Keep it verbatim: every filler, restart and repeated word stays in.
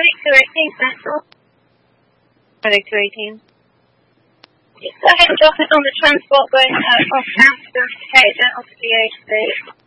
Medic two eighteen, Central. Medic two eighteen. Just go ahead and drop it on the transport going uh, off Amsterdam to Caden, off the H C.